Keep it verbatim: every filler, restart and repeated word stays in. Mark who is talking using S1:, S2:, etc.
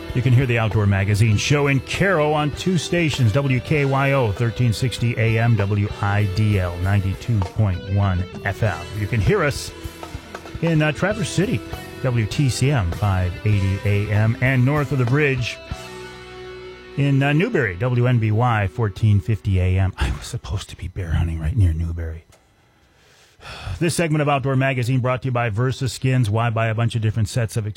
S1: You can hear the Outdoor Magazine show in Caro on two stations, W K Y O thirteen sixty A M, W I D L ninety-two point one F M. You can hear us in uh, Traverse City, W T C M five eighty A M, and north of the bridge in uh, Newberry, W N B Y fourteen fifty A M. I was supposed to be bear hunting right near Newberry. This segment of Outdoor Magazine brought to you by Versa Skins. Why buy a bunch of different sets of